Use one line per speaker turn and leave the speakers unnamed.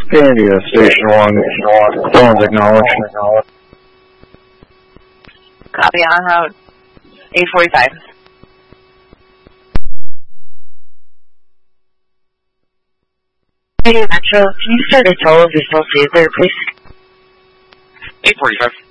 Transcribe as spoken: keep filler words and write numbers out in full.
India, Station one, phone's acknowledged.
Copy on how eight forty-five.
Hey, Metro, can you start a toll of your social there, please?
eight forty-five.